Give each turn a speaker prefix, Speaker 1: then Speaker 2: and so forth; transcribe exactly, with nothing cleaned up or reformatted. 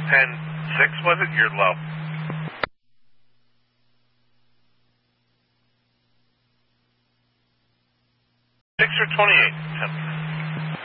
Speaker 1: ten six, was it? You're low. six or twenty-eight.